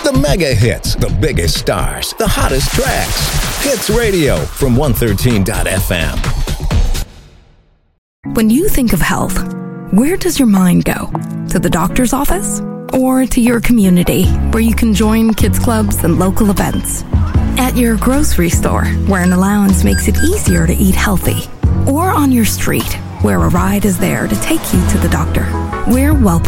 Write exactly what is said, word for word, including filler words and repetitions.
The mega hits, the biggest stars, the hottest tracks. Hits Radio from one thirteen dot f m. When you think of health, where does your mind go? To the doctor's office? Or to your community, where you can join kids clubs and local events? At your grocery store, where an allowance makes it easier to eat healthy? Or on your street, where a ride is there to take you to the doctor? We're well